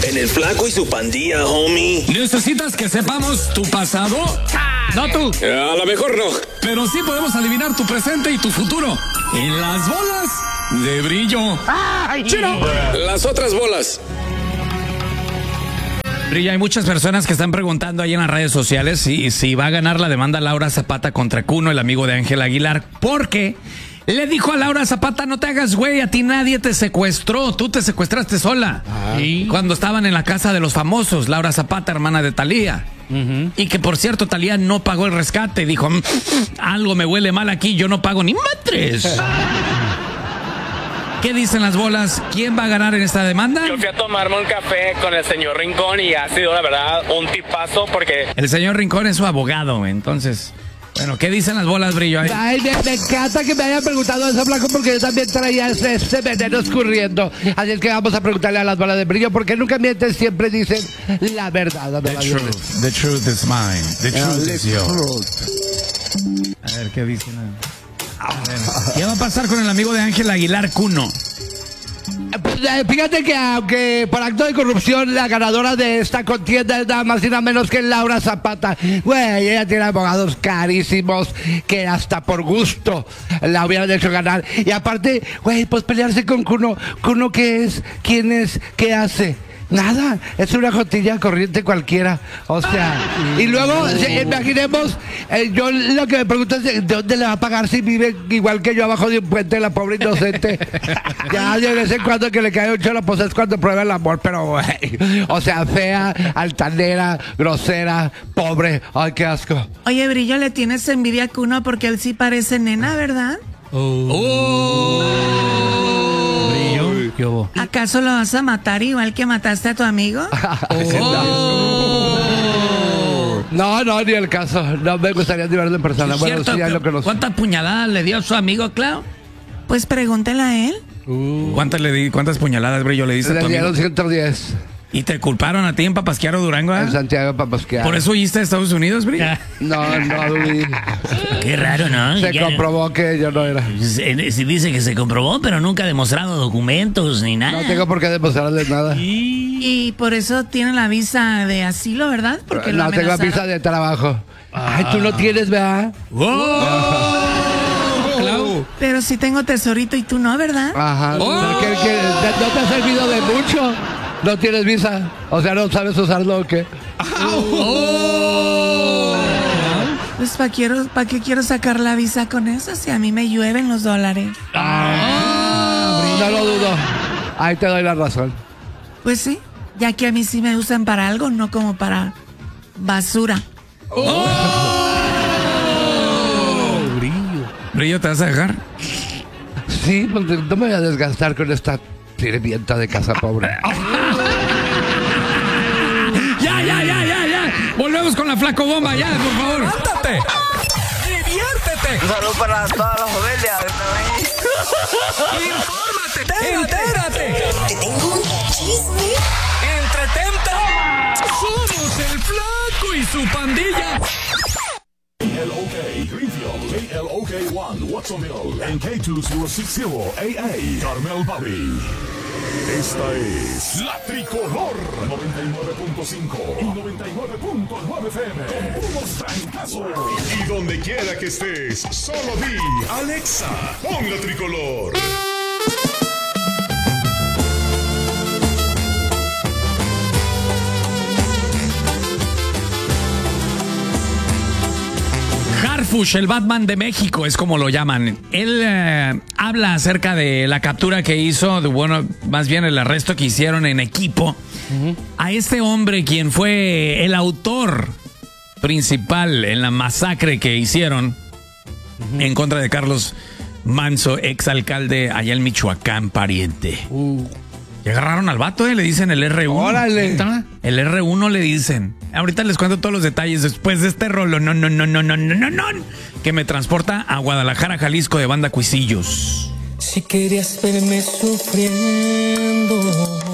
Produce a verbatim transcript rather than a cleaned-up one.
En el Flaco y su Pandilla, homie. ¿Necesitas que sepamos tu pasado? No tú. A lo mejor no. Pero sí podemos adivinar tu presente y tu futuro. En las bolas de brillo. ¡Ay, ¡Chino! Las otras bolas. Brillo, hay muchas personas que están preguntando ahí en las redes sociales si, si va a ganar la demanda Laura Zapata contra Cuno, el amigo de Ángel Aguilar, porque le dijo a Laura Zapata: no te hagas güey, a ti nadie te secuestró, tú te secuestraste sola. Ah. Cuando estaban en la casa de los famosos, Laura Zapata, hermana de Thalía. Uh-huh. Y que por cierto, Thalía no pagó el rescate. Dijo: algo me huele mal aquí, yo no pago ni matres. ¿Qué dicen las bolas? ¿Quién va a ganar en esta demanda? Yo fui a tomarme un café con el señor Rincón y ha sido, la verdad, un tipazo porque... El señor Rincón es su abogado, entonces... Bueno, ¿qué dicen las bolas, Brillo? Ay, me, me encanta que me hayan preguntado eso, Flaco, porque yo también traía ese, ese veneno escurriendo. Así es que vamos a preguntarle a las bolas de Brillo, porque nunca mienten, siempre dicen la verdad. The truth, the truth is mine. The truth is yours. A ver, ¿qué dicen? A ver, ¿qué va a pasar con el amigo de Ángel Aguilar, Cuno? Fíjate que aunque por acto de corrupción la ganadora de esta contienda es nada más y nada menos que Laura Zapata, güey, ella tiene abogados carísimos que hasta por gusto la hubieran hecho ganar. Y aparte, güey, pues pelearse con Cuno. ¿Cuno qué es? ¿Quién es? ¿Qué hace? Nada, es una jotilla corriente cualquiera. O sea, y luego, si, imaginemos, eh, yo lo que me pregunto es de dónde le va a pagar si vive igual que yo abajo de un puente, la pobre inocente. Ya de vez en cuando que le cae un cholo, pues es cuando prueba el amor, pero güey, o sea, fea, altanera, grosera, pobre, ay, qué asco. Oye, Brillo, le tienes envidia a Cuno porque él sí parece nena, ¿verdad? Oh. Oh. ¿Acaso lo vas a matar igual que mataste a tu amigo? Oh. No, no, ni el caso. No me gustaría ni verlo en persona. ¿Es bueno, cierto? sí, ya lo conozco. ¿Cuántas puñaladas le dio a su amigo, Clau? Pues pregúntale a él. Uh. ¿Cuántas, le di, ¿Cuántas puñaladas, Brillo, le diste a tu amigo? Le dieron ciento diez. ¿Y te culparon a ti en Papasquiaro, Durango? ¿eh? En Santiago, Papasquiaro. ¿Por eso huiste a Estados Unidos, Brillo? No, no, huí. Qué raro, ¿no? Se ya comprobó que yo no era. Se, se dice que se comprobó, pero nunca ha demostrado documentos ni nada. No tengo por qué demostrarles nada. Y, y por eso tiene la visa de asilo, ¿verdad? Porque no lo tengo visa de trabajo. Ah. Ay, tú no tienes, ¿verdad? ¡Oh! Clau. Pero sí tengo tesorito y tú no, ¿verdad? Ajá. ¡Oh! Porque el que no te ha servido de mucho. No tienes visa. O sea, no sabes usarlo o qué. ¡Oh! Pues ¿para pa qué quiero sacar la visa con eso si a mí me llueven los dólares? Ah, no lo dudo. Ahí te doy la razón. Pues sí, ya que a mí sí me usan para algo, no como para basura. ¡Oh! Brillo. Brillo, ¿te vas a dejar? Sí, pues no me voy a desgastar con esta sirvienta de casa pobre. ¡Ya, ya, ya, ya, ya! Volvemos con la Flaco Bomba, ya, por favor. ¡Levántate! ¡Diviértete! Un saludo para todas las familias. ¡Infórmate! ¡Entérate! Te tengo un chisme. ¡Entretente! ¡Somos el Flaco y su pandilla! A L O K Greenfield, A L O K one Watsonville, en K dos cero seis cero A A Carmel Valley. Esta es La Tricolor noventa y nueve punto cinco y noventa y nueve punto nueve F M con puros trancazos. Y donde quiera que estés, solo di Alexa, pon La Tricolor. Harfush, el Batman de México, es como lo llaman. Él eh, habla acerca de la captura que hizo, de, bueno, más bien el arresto que hicieron en equipo uh-huh. a este hombre quien fue el autor principal en la masacre que hicieron uh-huh. en contra de Carlos Manso, exalcalde allá en Michoacán, pariente. Uh. Y agarraron al vato, eh, le dicen el erre uno. ¡Órale! El erre uno le dicen. Ahorita les cuento todos los detalles después de este rolo. No, no, no, no, no, no, no, no. Que me transporta a Guadalajara, Jalisco, de Banda Cuisillos. Si querías verme sufriendo,